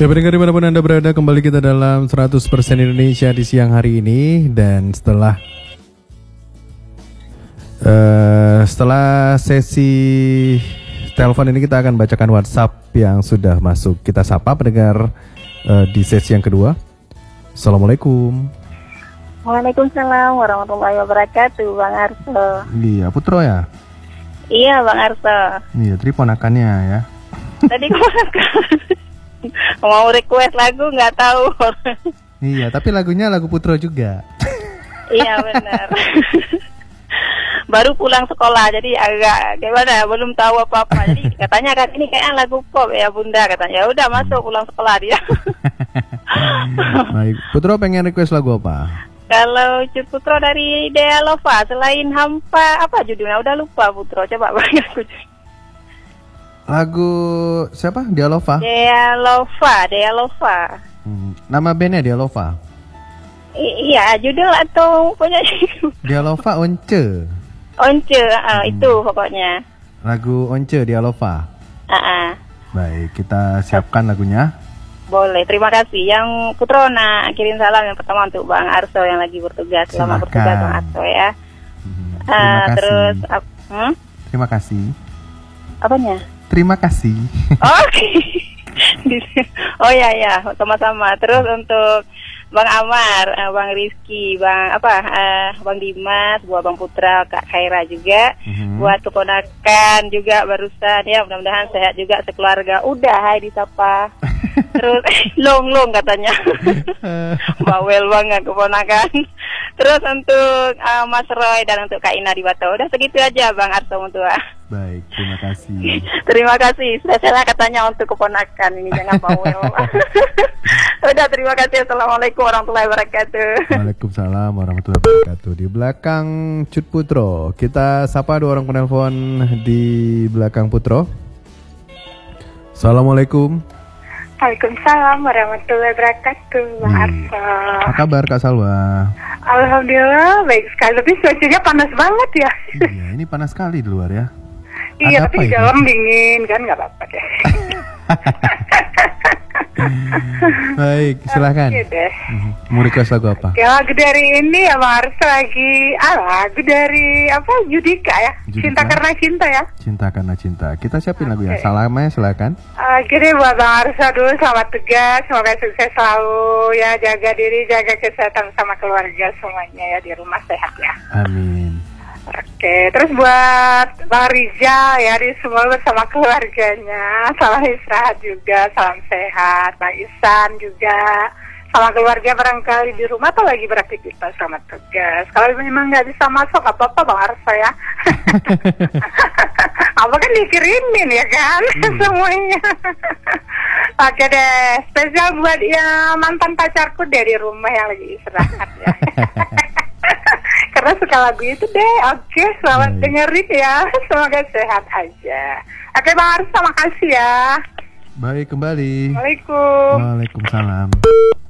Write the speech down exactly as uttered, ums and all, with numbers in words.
Ya pendengar dimanapun Anda berada, kembali kita dalam seratus persen Indonesia di siang hari ini. Dan setelah uh, Setelah sesi telepon ini, kita akan bacakan WhatsApp yang sudah masuk. Kita sapa pendengar uh, di sesi yang kedua. Assalamualaikum. Waalaikumsalam warahmatullahi wabarakatuh, Bang Arso. Iya, Putro ya? Iya, Bang Arso. Iya, Tri ponakannya ya. Tadi ponakan. Mau request lagu nggak tahu. Iya, tapi lagunya lagu Putro juga. Iya benar. Baru pulang sekolah, jadi agak gimana? Belum tahu apa-apa. Jadi katanya kan ini kayaknya lagu pop ya Bunda, katanya. Ya udah masuk pulang sekolah dia. Baik, Putro pengen request lagu apa? Kalau Cut Putro dari Dea Lova, selain hampa, apa judulnya? Udah lupa Putro, coba banyak aku. Lagu siapa? Dea Lova? Dea Lova, Dea Lova. Hmm, nama bandnya Dea Lova? I- iya, judul atau punya Dea Lova Once. Once, uh, hmm. itu pokoknya. Lagu Once Dea Lova. Uh-uh. Baik, kita siapkan lagunya. Boleh, terima kasih. Yang Putro nak kirim salam yang pertama untuk Bang Arso yang lagi bertugas. Selamat bertugas Bang Arso ya. Hmm, terima uh, kasih. Terus, uh, hmm? Terima kasih. Apanya? Terima kasih. Oke. Oh ya ya, sama-sama. Terus untuk Bang Amar, Bang Rizky, Bang apa, uh, Bang Dimas, buat Bang Putra, Kak Khaira juga, mm-hmm. buat keponakan juga barusan ya, mudah-mudahan sehat juga sekeluarga. Udah, hai disapa. Terus long-long katanya. Bawel banget keponakan. Terus untuk uh, Mas Roy dan untuk Kak Ina di Bato. Udah segitu aja Bang Arso Mutua. Baik, terima kasih. Terima kasih. Spesialnya katanya untuk keponakan ini, jangan bawel. Udah, terima kasih. Assalamualaikum warahmatullahi wabarakatuh. Waalaikumsalam warahmatullahi wabarakatuh. Di belakang Cut Putro, kita sapa dua orang penelpon di belakang Putro. Assalamualaikum. Waalaikumsalam warahmatullahi wabarakatuh, Bang Arso. Apa kabar Kak Salwa? Alhamdulillah baik sekali. Tapi cuacanya panas banget ya. Iya, ini panas sekali di luar ya. Iya, ada tapi di dalam dingin kan, nggak apa-apa deh. Baik, silakan. Oke deh. Mau request lagu apa? Ya, lagu dari ini ya Bang Arso lagi. Ah, lagu dari apa? Judika ya. Judika? Cinta Karena Cinta ya. Cinta Karena Cinta. Kita siapin lagu ya. Okay. Salamnya silakan. Uh, gini buat Bang Arso dulu, selamat tugas, semoga sukses selalu ya, jaga diri, jaga kesehatan sama keluarga semuanya ya, di rumah sehat ya. Amin. Oke, terus buat Bang Rizal ya, di semua bersama keluarganya, salam istirahat juga, salam sehat. Bang Isan juga, sama keluarga barangkali di rumah atau lagi beraktivitas, selamat tugas. Kalau memang nggak bisa masuk, nggak apa-apa Bang Arso ya. Apa kan dikirimin ya kan, hmm. semuanya. Oke deh, spesial buat ya mantan pacarku dari rumah yang lagi istirahat ya. Karena suka lagu itu deh. Oke, selamat Baik. dengerin ya. Semoga sehat aja. Oke Bang Arso, makasih ya. Baik, kembali. Waalaikumsalam. Waalaikumsalam.